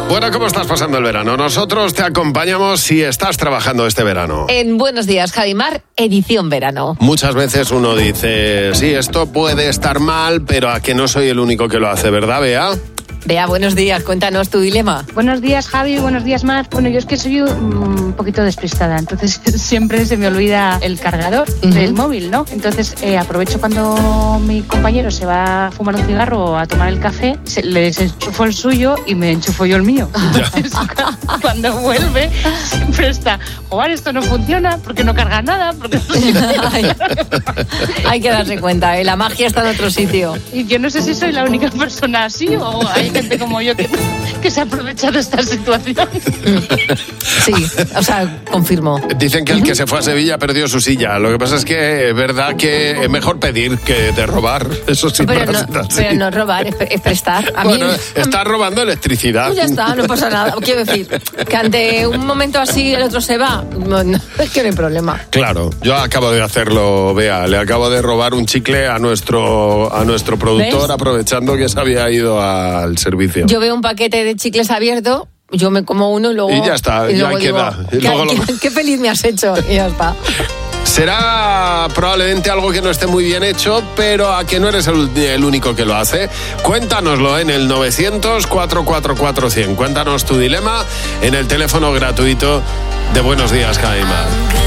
Bueno, ¿cómo estás pasando el verano? Nosotros te acompañamos si estás trabajando este verano. En Buenos Días, Javimar, edición verano. Muchas veces uno dice, sí, esto puede estar mal, pero a que no soy el único que lo hace, ¿verdad, Bea? Bea, buenos días, cuéntanos tu dilema. Buenos días, Javi, buenos días, Mar. Bueno, yo es que soy un poquito despistada, entonces siempre se me olvida el cargador del móvil, ¿no? Entonces aprovecho cuando mi compañero se va a fumar un cigarro o a tomar el café, le desenchufo el suyo y me enchufo yo el mío. Entonces, cuando vuelve, siempre está, joder, esto no funciona, porque no carga nada, porque Hay que darse cuenta, la magia está en otro sitio. Y yo no sé si soy la única persona así o hay gente como yo que se aprovecha de esta situación. Sí, o sea, confirmo. Dicen que el que se fue a Sevilla perdió su silla. Lo que pasa es que es verdad que es mejor pedir que de robar. Eso sí, pero no robar, es prestar. Bueno, estás robando electricidad. Pues ya está, no pasa nada. Quiero decir, que ante un momento así el otro se va, no, es que no hay problema. Claro, yo acabo de hacerlo, Bea. Le acabo de robar un chicle a nuestro productor. ¿Ves? Aprovechando que se había ido al servicio. Yo veo un paquete de chicles abierto, yo me como uno y luego... Y ya está, ya queda. Qué feliz me has hecho, y ya está. Será probablemente algo que no esté muy bien hecho, pero a que no eres el único que lo hace. Cuéntanoslo en el 900-444-100. Cuéntanos tu dilema en el teléfono gratuito de Buenos Días, Jaime.